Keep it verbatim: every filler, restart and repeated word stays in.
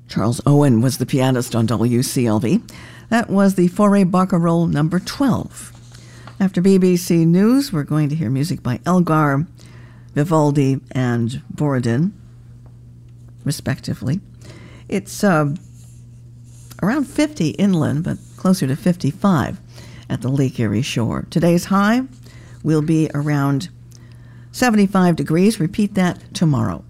Charles Owen was the pianist on W C L V. That was the Fauré Barcarolle number twelve. After B B C News, we're going to hear music by Elgar, Vivaldi, and Borodin, respectively. It's uh, around fifty inland, but closer to fifty-five at the Lake Erie shore. Today's high will be around seventy-five degrees. Repeat that tomorrow.